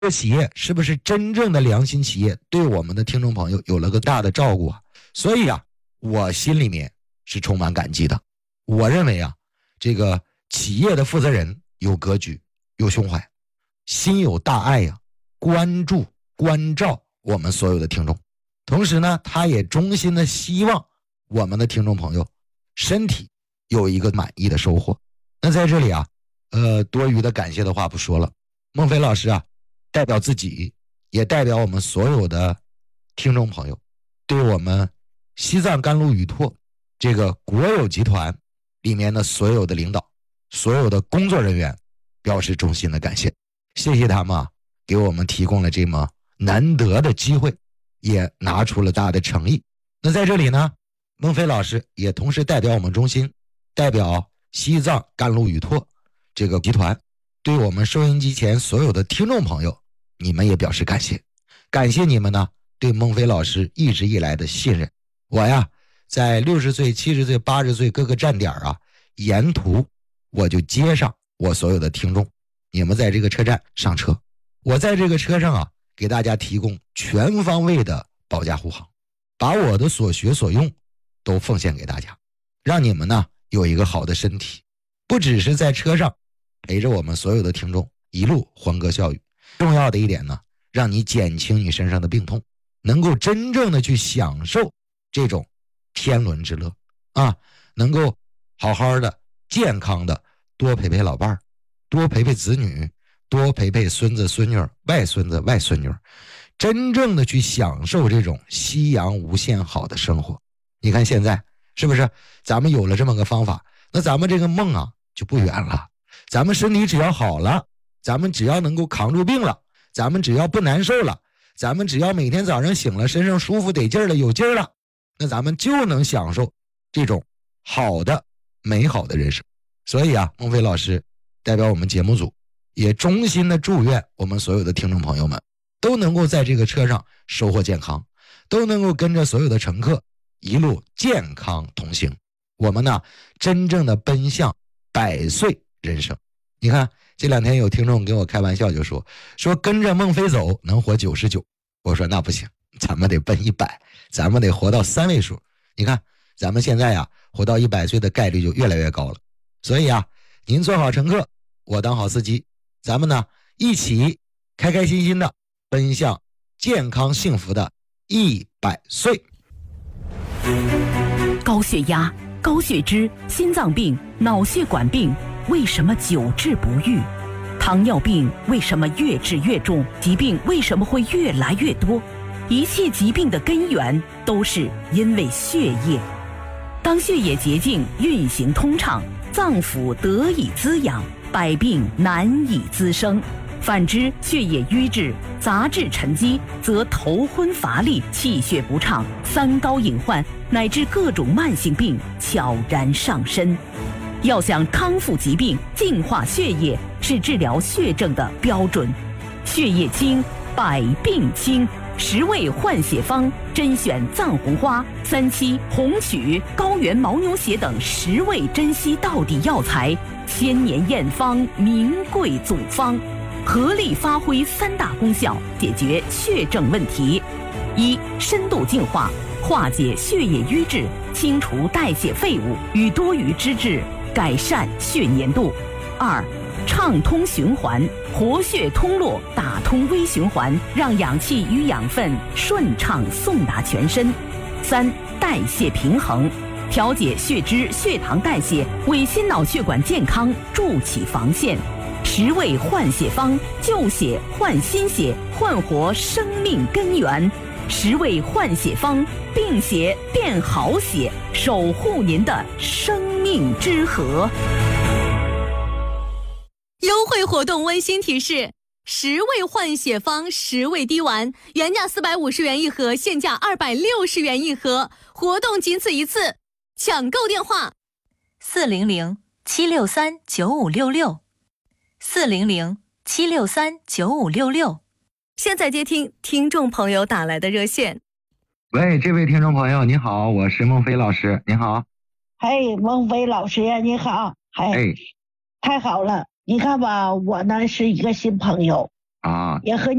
这企业是不是真正的良心企业，对我们的听众朋友有了个大的照顾啊？所以啊，我心里面是充满感激的。我认为啊，这个企业的负责人有格局，有胸怀，心有大爱呀，关注关照我们所有的听众。同时呢，他也衷心的希望我们的听众朋友身体有一个满意的收获。那在这里啊，多余的感谢的话不说了。孟非老师啊，代表自己，也代表我们所有的听众朋友，对我们西藏甘露雨拓这个国有集团里面的所有的领导、所有的工作人员表示衷心的感谢。谢谢他们啊，给我们提供了这么难得的机会，也拿出了大的诚意。那在这里呢，孟非老师也同时代表我们中心，代表西藏甘露雨拓这个集团，对我们收音机前所有的听众朋友，你们也表示感谢。感谢你们呢对孟非老师一直以来的信任。我呀，在60岁、70岁、80岁各个站点啊，沿途我就接上我所有的听众，你们在这个车站上车，我在这个车上啊，给大家提供全方位的保驾护航，把我的所学所用都奉献给大家，让你们呢有一个好的身体，不只是在车上陪着我们所有的听众一路欢歌笑语，重要的一点呢，让你减轻你身上的病痛，能够真正的去享受这种天伦之乐啊，能够好好的健康的多陪陪老伴儿，多陪陪子女，多陪陪孙子孙女外孙子外孙女，真正的去享受这种夕阳无限好的生活。你看现在是不是咱们有了这么个方法，那咱们这个梦啊就不远了。咱们身体只要好了，咱们只要能够扛住病了，咱们只要不难受了，咱们只要每天早上醒了身上舒服得劲儿了，有劲儿了，那咱们就能享受这种好的美好的人生。所以啊，孟非老师代表我们节目组也衷心的祝愿我们所有的听众朋友们都能够在这个车上收获健康，都能够跟着所有的乘客一路健康同行，我们呢真正的奔向100岁人生。你看这2天有听众跟我开玩笑就说跟着孟非走能活99，我说那不行，咱们得奔100，咱们得活到3位数。你看咱们现在呀，活到100岁的概率就越来越高了。所以啊，您做好乘客，我当好司机，咱们呢一起开开心心的奔向健康幸福的100岁。 高血压、高血脂、心脏病、脑血管病为什么久治不愈？糖尿病为什么越治越重？疾病为什么会越来越多？一切疾病的根源都是因为血液。当血液洁净、运行通畅，脏腑得以滋养，百病难以滋生。反之，血液瘀滞、杂质沉积，则头昏乏力、气血不畅、三高隐患，乃至各种慢性病悄然上身。要想康复疾病、净化血液，是治疗血症的标准。血液清，百病清。10味换血方，甄选藏红花、3七、红曲、高原牦牛血等10味珍稀道地药材，1000年验方，名贵组方，合力发挥3大功效，解决血症问题。1. 深度净化，化解血液瘀滞，清除代谢废物与多余脂质，改善血粘度。2. 畅通循环，活血通络，打通微循环，让氧气与养分顺畅送达全身。3. 代谢平衡，调节血脂、血糖代谢，为心脑血管健康筑起防线。10味换血方，救血换新血，焕活生命根源。10味换血方，病血变好血，守护您的生命之河。 优惠活动温馨提示：10味换血方10味滴丸，原价450元一盒，现价260元一盒，活动仅此一次，抢购电话 400-763-9566，400-763-9566。 现在接听听众朋友打来的热线。 喂，这位听众朋友你好，我是孟非老师，你好。 嘿，孟非老师呀，你好。太好了，你看吧，我呢是一个新朋友， 啊。 也和